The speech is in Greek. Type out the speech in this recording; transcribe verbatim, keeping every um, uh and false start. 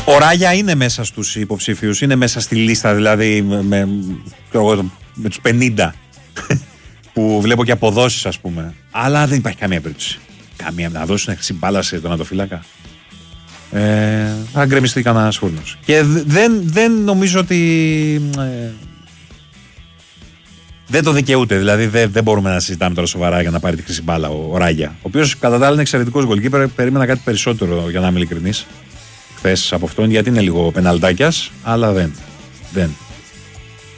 Ο Ράγια είναι μέσα στους υποψήφιους, είναι μέσα στη λίστα δηλαδή με, με, με τους πενήντα που βλέπω και αποδόσεις ας πούμε. Αλλά δεν υπάρχει καμία περίπτωση. Καμία να δώσουν χρυσή μπάλα σε τον ατοφύλακα. Ε, θα γκρεμιστεί κανένας φούρνος. Και δεν, δεν νομίζω ότι ε, δεν το δικαιούται. Δηλαδή δεν, δεν μπορούμε να συζητάμε τώρα σοβαρά για να πάρει τη χρυσή μπάλα ο, ο Ράγια. Ο οποίος κατά τα άλλα είναι εξαιρετικός γκολκίπερ. Περίμενα κάτι περισσότερο για να είμαι ειλικρινής χθες από αυτόν, γιατί είναι λίγο πεναλτάκιας, αλλά δεν. δεν.